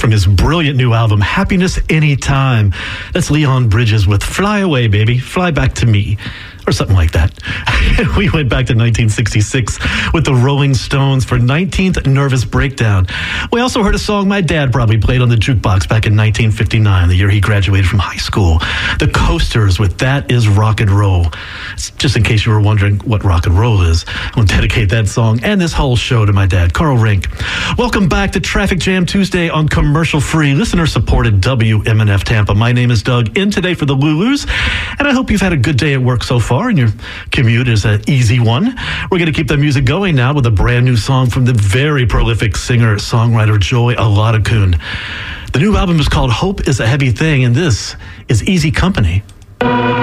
from his brilliant new album, Happiness Anytime. That's Leon Bridges with Fly Away, Baby, Fly Back to Me, or something like that. We went back to 1966 with the Rolling Stones for 19th Nervous Breakdown. We also heard a song my dad probably played on the jukebox back in 1959, the year he graduated from high school. The Coasters with That Is Rock and Roll. Just in case you were wondering what rock and roll is, I'll dedicate that song and this whole show to my dad, Carl Rink. Welcome back to Traffic Jam Tuesday on commercial-free, listener-supported WMNF Tampa. My name is Doug, in today for the Lulus, and I hope you've had a good day at work so far and your commute is an easy one. We're going to keep the music going now with a brand new song from the very prolific singer-songwriter Joy Aladakun. The new album is called Hope is a Heavy Thing, and this is Easy Company.